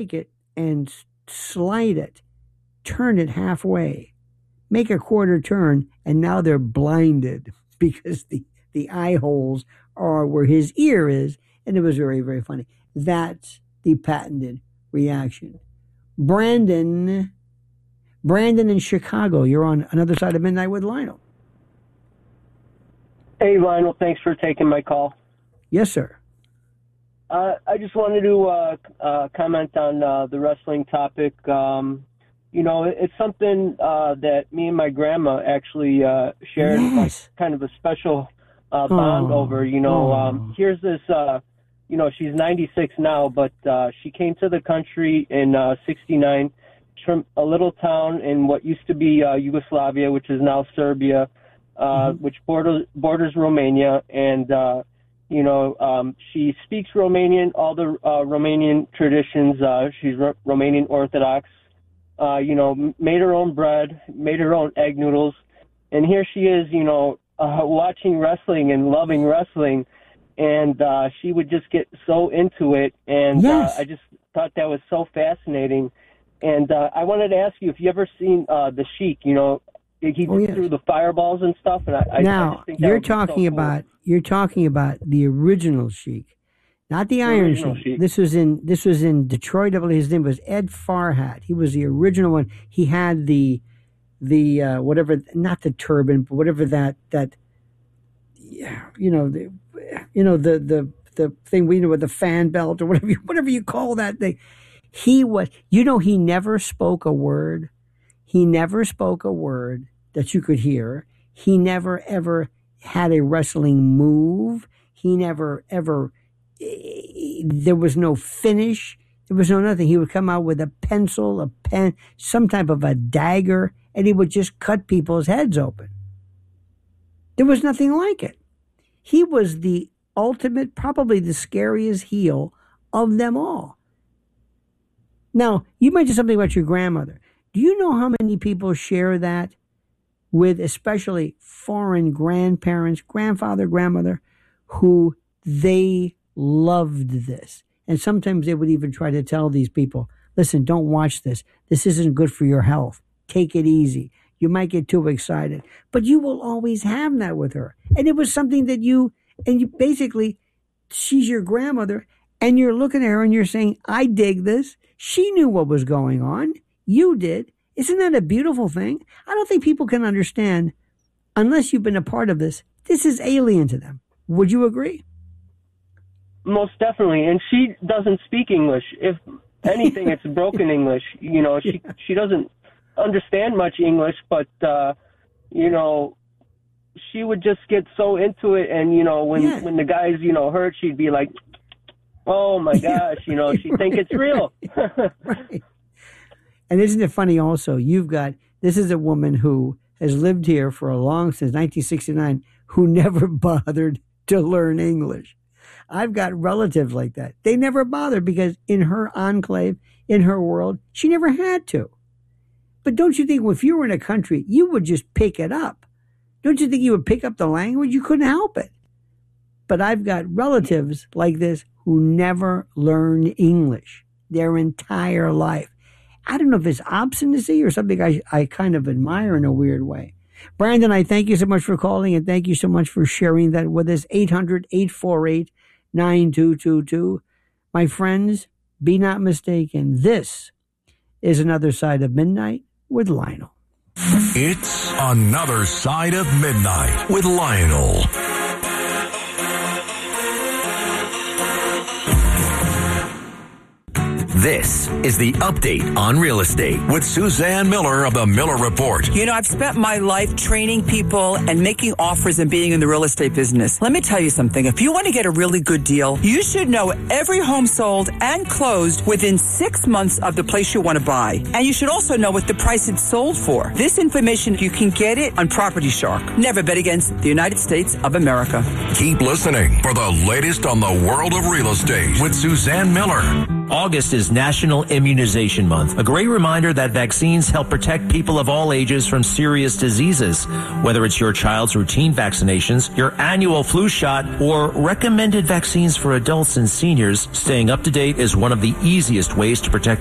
take it and slide it, turn it halfway, make a quarter turn, and now they're blinded because the eye holes are where his ear is, and it was very, very funny. That's the patented reaction. Brandon in Chicago, you're on Another Side of Midnight with Lionel. Hey, Lionel, thanks for taking my call. Yes, sir. I just wanted to comment on the wrestling topic. It's something that me and my grandma actually shared, like kind of a special bond over. Here's this, she's 96 now, but she came to the country in 69 from a little town in what used to be Yugoslavia, which is now Serbia, which borders Romania, and she speaks Romanian, all the Romanian traditions. She's Romanian Orthodox. Made her own bread, made her own egg noodles, and here she is, watching wrestling and loving wrestling, and she would just get so into it, and I just thought that was so fascinating. And I wanted to ask you if you ever seen the Sheik. He threw the fireballs and stuff, and I just think that you're talking about you're talking about the original Sheik, not the Iron Sheik. This was in Detroit. His name was Ed Farhat. He was the original one. He had the whatever, not the turban, but whatever that the thing with the fan belt or whatever you call that thing. He was, he never spoke a word. He never spoke a word that you could hear. He never, ever had a wrestling move. He never, ever, there was no finish. There was no nothing. He would come out with a pencil, a pen, some type of a dagger, and he would just cut people's heads open. There was nothing like it. He was the ultimate, probably the scariest heel of them all. Now, you mentioned something about your grandmother. Do you know how many people share that with especially foreign grandparents, grandfather, grandmother, who they loved this? And sometimes they would even try to tell these people, listen, don't watch this. This isn't good for your health. Take it easy. You might get too excited. But you will always have that with her. And it was something that you basically, she's your grandmother, and you're looking at her and you're saying, I dig this. She knew what was going on. You did. Isn't that a beautiful thing? I don't think people can understand, unless you've been a part of this, this is alien to them. Would you agree? Most definitely. And she doesn't speak English. If anything, it's broken English. She doesn't understand much English, but, she would just get so into it. And, when the guys, heard, she'd be like, oh my gosh, she'd think it's real. Right. And isn't it funny also, this is a woman who has lived here for since 1969, who never bothered to learn English. I've got relatives like that. They never bothered because in her enclave, in her world, she never had to. But don't you think if you were in a country, you would just pick it up? Don't you think you would pick up the language? You couldn't help it. But I've got relatives like this who never learned English their entire life. I don't know if it's obstinacy or something I kind of admire in a weird way. Brandon, I thank you so much for calling, and thank you so much for sharing that with us. 800-848-9222. My friends, be not mistaken. This is Another Side of Midnight with Lionel. It's Another Side of Midnight with Lionel. This is the Update on Real Estate with Suzanne Miller of the Miller Report. I've spent my life training people and making offers and being in the real estate business. Let me tell you something. If you want to get a really good deal, you should know every home sold and closed within 6 months of the place you want to buy. And you should also know what the price it's sold for. This information, you can get it on Property Shark. Never bet against the United States of America. Keep listening for the latest on the world of real estate with Suzanne Miller August is National Immunization Month, a great reminder that vaccines help protect people of all ages from serious diseases. Whether it's your child's routine vaccinations, your annual flu shot, or recommended vaccines for adults and seniors, staying up to date is one of the easiest ways to protect